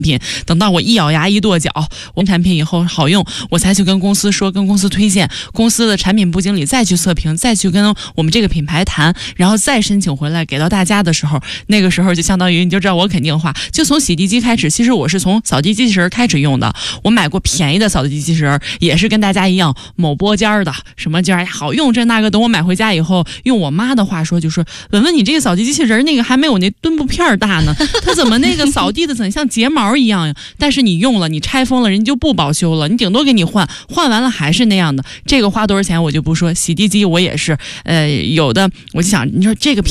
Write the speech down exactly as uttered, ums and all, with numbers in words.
品，等到我一咬牙一跺脚，我产品以后好用，我才去跟公司说，跟公司推荐，公司的产品部经理再去测评，再去跟我们这个品牌谈，然后再申请回来给到大家的时候，那个时候就相当于你就知道我肯定话，就从洗地机开始，其实我是从扫地机器人开始用的，我买过便宜的扫地机器人，也是跟大家一样某波尖的，什么尖好用这那个，等我买回家以后，用我妈的话说，就说文文你这个扫地机器人那个还没有那墩布片大呢，它怎么那个扫地的怎么像睫毛一样呀？但是你用了，你拆封了，人家就不保修了，你顶多给你换，换完了还是那样的。这个花多少钱我就不说，洗地机我也是，呃，有的我就想，你说这个